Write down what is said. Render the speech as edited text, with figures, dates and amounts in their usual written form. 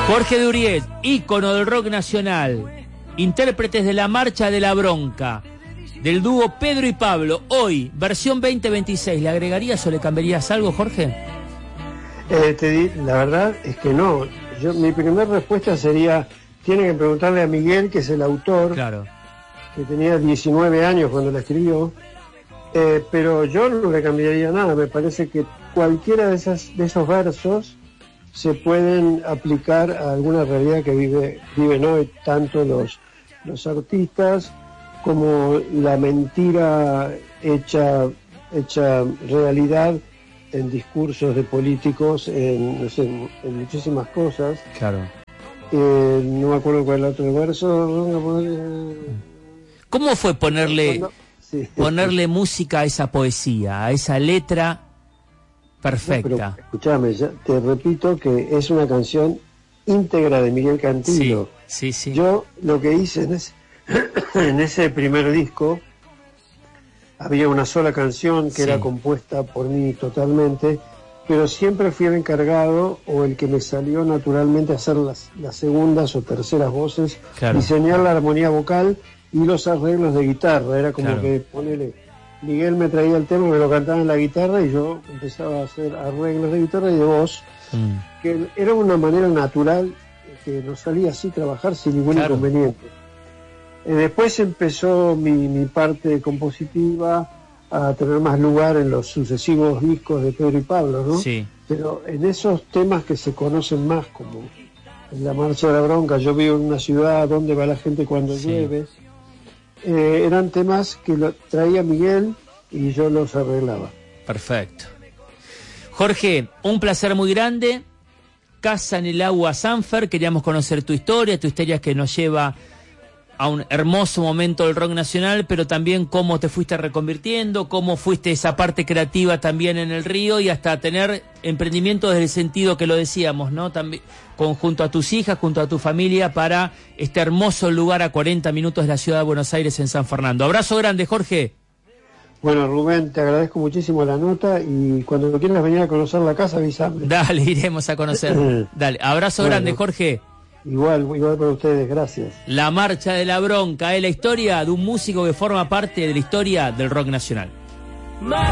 Jorge Duriet, ícono del rock nacional, intérpretes de la Marcha de la Bronca, del dúo Pedro y Pablo, hoy, versión 2026, ¿le agregarías o le cambiarías algo, Jorge? La verdad es que no. Mi primera respuesta sería, tienen que preguntarle a Miguel, que es el autor, claro, que tenía 19 años cuando la escribió, pero yo no le cambiaría nada. Me parece que cualquiera de esos versos se pueden aplicar a alguna realidad que viven hoy tanto los artistas como la mentira hecha realidad en discursos de políticos, en muchísimas cosas. Claro. No me acuerdo cuál es el otro verso. ¿Cómo fue ponerle música a esa poesía, a esa letra perfecta? No, pero escúchame, te repito que es una canción íntegra de Miguel Cantilo. Sí. Yo lo que hice en ese primer disco, había una sola canción que era compuesta por mí totalmente, pero siempre fui el encargado o el que me salió naturalmente a hacer las segundas o terceras voces, claro, diseñar la armonía vocal y los arreglos de guitarra. Era como que Miguel me traía el tema, me lo cantaba en la guitarra y yo empezaba a hacer arreglos de guitarra y de voz, que era una manera natural que nos salía así trabajar sin ningún inconveniente. Después empezó mi parte compositiva a tener más lugar en los sucesivos discos de Pedro y Pablo, ¿no? Sí. Pero en esos temas que se conocen más, como en la Marcha de la Bronca, Yo vivo en una ciudad, ¿dónde va la gente cuando llueve? Eran temas que lo traía Miguel y yo los arreglaba. Perfecto. Jorge, un placer muy grande. Casa en el Agua Sanfer, queríamos conocer tu historia que nos lleva a un hermoso momento del rock nacional, pero también cómo te fuiste reconvirtiendo, cómo fuiste esa parte creativa también en el río y hasta tener emprendimiento desde el sentido que lo decíamos, ¿no? También junto a tus hijas, junto a tu familia, para este hermoso lugar a 40 minutos de la ciudad de Buenos Aires en San Fernando. Abrazo grande, Jorge. Bueno, Rubén, te agradezco muchísimo la nota y cuando quieras venir a conocer la casa, avísame. Dale, iremos a conocer. Dale, abrazo grande, Jorge. Igual para ustedes, gracias. La Marcha de la Bronca es la historia de un músico que forma parte de la historia del rock nacional.